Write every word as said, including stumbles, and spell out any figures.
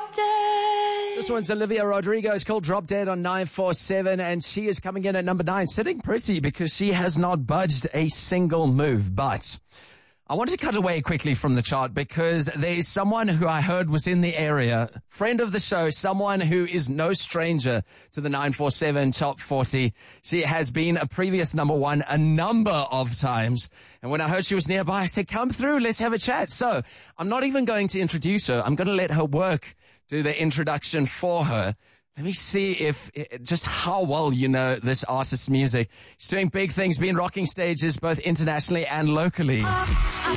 Drop Dead. This one's Olivia Rodrigo. It's called Drop Dead on nine four seven, and she is coming in at number nine, sitting pretty because she has not budged a single move. But I want to cut away quickly from the chart because there's someone who I heard was in the area, friend of the show, someone who is no stranger to the nine four seven Top forty. She has been a previous number one a number of times. And when I heard she was nearby, I said, come through, let's have a chat. So I'm not even going to introduce her. I'm going to let her work, do the introduction for her. Let me see if, just how well you know this artist's music. She's doing big things, been rocking stages both internationally and locally.